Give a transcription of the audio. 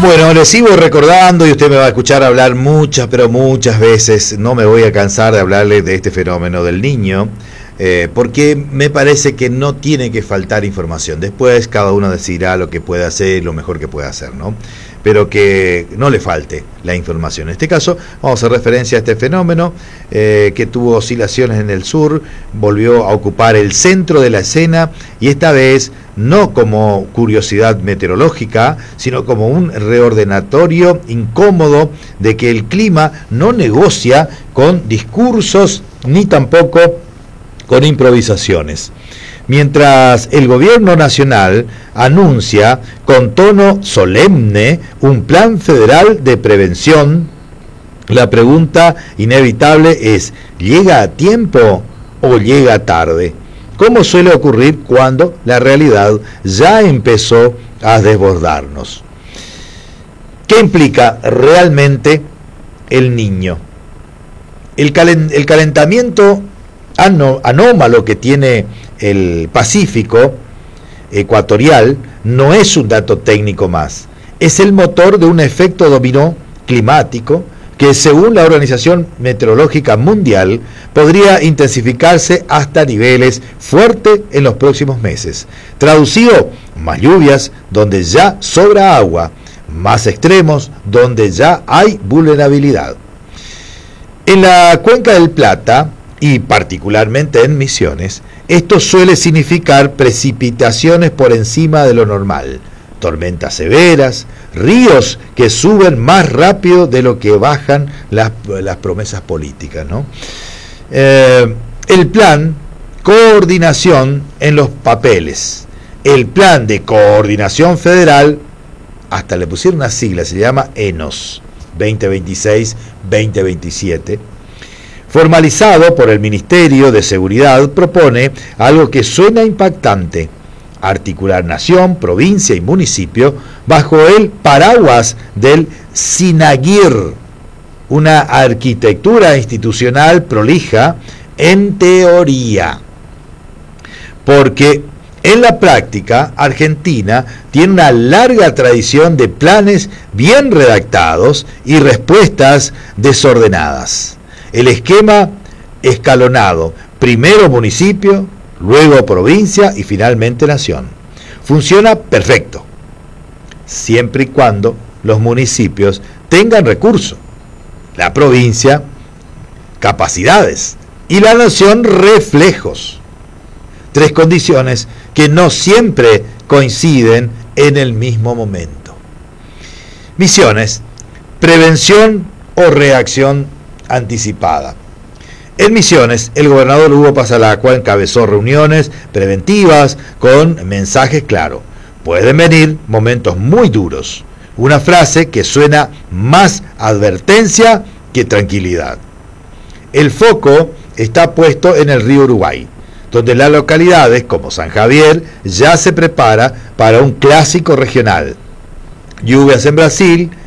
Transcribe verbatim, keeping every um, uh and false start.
Bueno, les sigo recordando y usted me va a escuchar hablar muchas, pero muchas veces. No me voy a cansar de hablarle de este fenómeno del niño, eh, porque me parece que no tiene que faltar información. Después cada uno decidirá lo que puede hacer y lo mejor que puede hacer, ¿no? Pero que no le falte la información. En este caso vamos a hacer referencia a este fenómeno eh, que tuvo oscilaciones en el sur, volvió a ocupar el centro de la escena y esta vez no como curiosidad meteorológica, sino como un reordenatorio incómodo de que el clima no negocia con discursos ni tampoco con improvisaciones. Mientras el gobierno nacional anuncia con tono solemne un plan federal de prevención, la pregunta inevitable es: ¿llega a tiempo o llega tarde? Como suele ocurrir cuando la realidad ya empezó a desbordarnos. ¿Qué implica realmente el niño? El, calen, el calentamiento ano, anómalo que tiene el Pacífico ecuatorial no es un dato técnico más, es el motor de un efecto dominó climático que, según la Organización Meteorológica Mundial, podría intensificarse hasta niveles fuertes en los próximos meses. Traducido, más lluvias donde ya sobra agua, más extremos donde ya hay vulnerabilidad. En la Cuenca del Plata, y particularmente en Misiones, esto suele significar precipitaciones por encima de lo normal, tormentas severas, ríos que suben más rápido de lo que bajan las, las promesas políticas, ¿no? Eh, el plan coordinación en los papeles, el plan de coordinación federal, hasta le pusieron una sigla, se llama ENOS veinte veintiséis veinte veintisiete, formalizado por el Ministerio de Seguridad, propone algo que suena impactante: articular nación, provincia y municipio bajo el paraguas del SINAGIR, una arquitectura institucional prolija en teoría, porque en la práctica Argentina tiene una larga tradición de planes bien redactados y respuestas desordenadas. El esquema escalonado, primero municipio, luego provincia y finalmente nación, funciona perfecto, siempre y cuando los municipios tengan recursos, la provincia capacidades y la nación reflejos. Tres condiciones que no siempre coinciden en el mismo momento. Misiones: prevención o reacción anticipada. En Misiones, el gobernador Hugo Pasalacqua encabezó reuniones preventivas con mensajes claros: pueden venir momentos muy duros. Una frase que suena más advertencia que tranquilidad. El foco está puesto en el río Uruguay, donde las localidades como San Javier ya se prepara para un clásico regional. Lluvias en Brasil,